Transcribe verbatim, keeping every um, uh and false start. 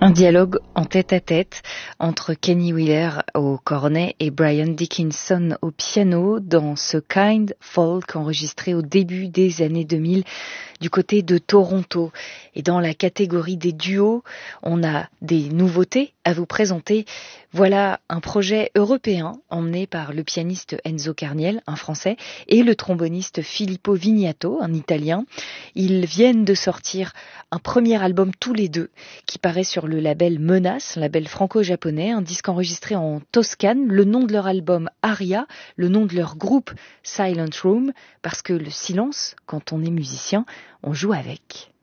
Un dialogue en tête-à-tête entre Kenny Wheeler au cornet et Brian Dickinson au piano dans ce Kind Folk enregistré au début des années deux mille du côté de Toronto. Et dans la catégorie des duos, on a des nouveautés à vous présenter. Voilà un projet européen emmené par le pianiste Enzo Carniel, un Français, et le tromboniste Filippo Vignato, un Italien. Ils viennent de sortir un premier album tous les deux qui paraît sur le label Menace, label franco-japonais, un disque enregistré en Toscane, le nom de leur album Aria, le nom de leur groupe Silent Room, parce que le silence, quand on est musicien, on joue avec.